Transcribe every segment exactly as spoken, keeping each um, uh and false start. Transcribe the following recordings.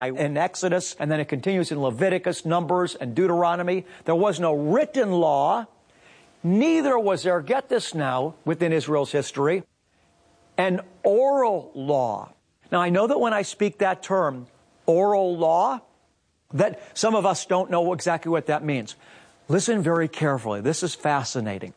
in Exodus, and then it continues in Leviticus, Numbers, and Deuteronomy. There was no written law. Neither was there, get this now, within Israel's history, an oral law. Now, I know that when I speak that term, oral law, that some of us don't know exactly what that means. Listen very carefully. This is fascinating.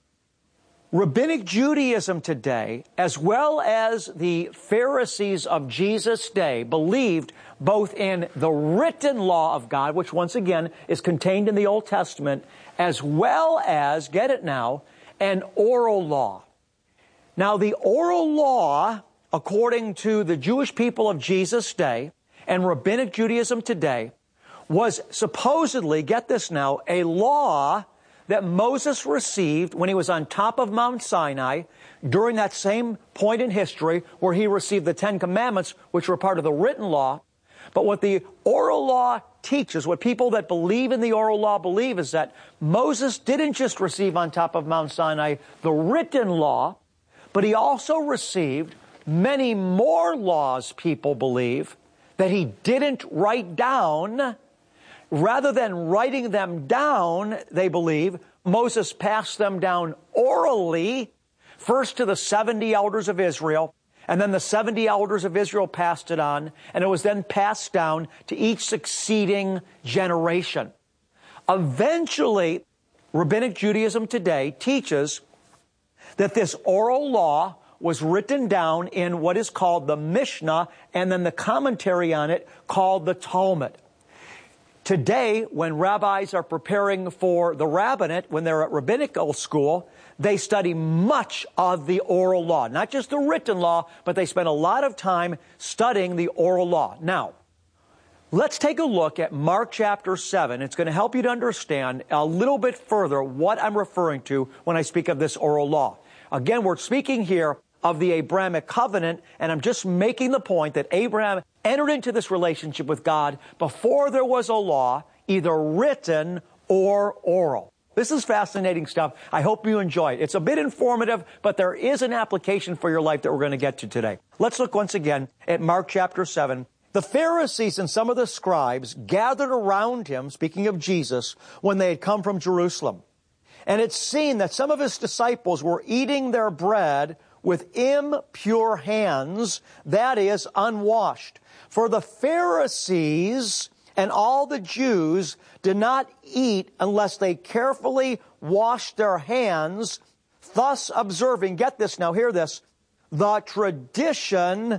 Rabbinic Judaism today, as well as the Pharisees of Jesus' day, believed both in the written law of God, which once again is contained in the Old Testament, as well as, get it now, an oral law. Now, the oral law, according to the Jewish people of Jesus' day and Rabbinic Judaism today, was supposedly, get this now, a law that Moses received when he was on top of Mount Sinai during that same point in history where he received the Ten Commandments, which were part of the written law. But what the oral law teaches, what people that believe in the oral law believe, is that Moses didn't just receive on top of Mount Sinai the written law, but he also received many more laws, people believe, that he didn't write down. Rather than writing them down, they believe, Moses passed them down orally, first to the seventy elders of Israel, and then the seventy elders of Israel passed it on, and it was then passed down to each succeeding generation. Eventually, Rabbinic Judaism today teaches that this oral law was written down in what is called the Mishnah, and then the commentary on it called the Talmud. Today, when rabbis are preparing for the rabbinate, when they're at rabbinical school, they study much of the oral law. Not just the written law, but they spend a lot of time studying the oral law. Now, let's take a look at Mark chapter seven. It's going to help you to understand a little bit further what I'm referring to when I speak of this oral law. Again, we're speaking here of the Abrahamic covenant, and I'm just making the point that Abraham entered into this relationship with God before there was a law, either written or oral. This is fascinating stuff. I hope you enjoy it. It's a bit informative, but there is an application for your life that we're going to get to today. Let's look once again at Mark chapter seven. The Pharisees and some of the scribes gathered around him, speaking of Jesus, when they had come from Jerusalem. And it's seen that some of his disciples were eating their bread with impure hands, that is, unwashed. For the Pharisees and all the Jews did not eat unless they carefully washed their hands, thus observing, get this now, hear this, the tradition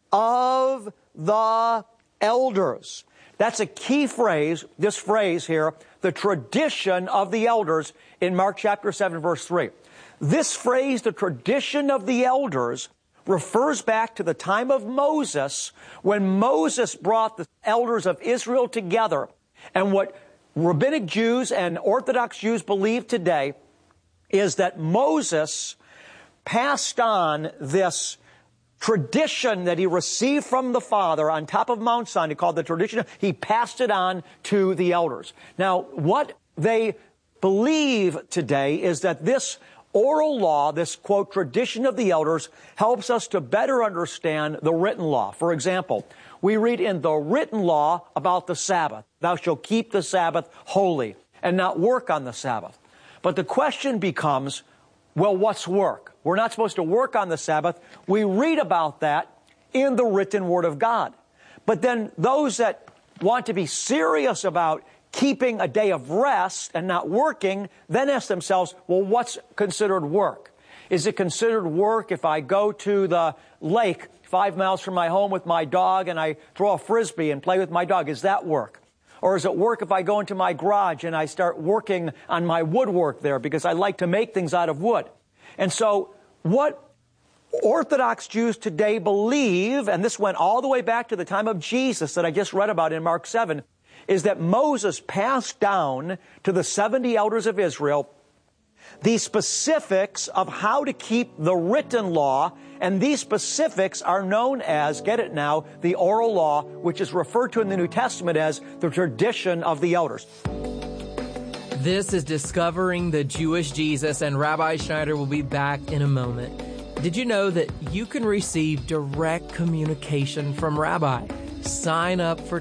of the elders. That's a key phrase, this phrase here, the tradition of the elders in Mark chapter seven, verse three. This phrase, the tradition of the elders, refers back to the time of Moses, when Moses brought the elders of Israel together. And what rabbinic Jews and Orthodox Jews believe today is that Moses passed on this tradition that he received from the Father on top of Mount Sinai, called the tradition. He passed it on to the elders. Now, what they believe today is that this oral law, this, quote, tradition of the elders, helps us to better understand the written law. For example, we read in the written law about the Sabbath. Thou shalt keep the Sabbath holy and not work on the Sabbath. But the question becomes, well, what's work? We're not supposed to work on the Sabbath. We read about that in the written Word of God. But then those that want to be serious about keeping a day of rest and not working, then ask themselves, well, what's considered work? Is it considered work if I go to the lake five miles from my home with my dog and I throw a frisbee and play with my dog? Is that work? Or is it work if I go into my garage and I start working on my woodwork there because I like to make things out of wood? And so what Orthodox Jews today believe, and this went all the way back to the time of Jesus that I just read about in Mark seven, is that Moses passed down to the seventy elders of Israel the specifics of how to keep the written law, and these specifics are known as, get it now, the oral law, which is referred to in the New Testament as the tradition of the elders. This is Discovering the Jewish Jesus, and Rabbi Schneider will be back in a moment. Did you know that you can receive direct communication from Rabbi? Sign up for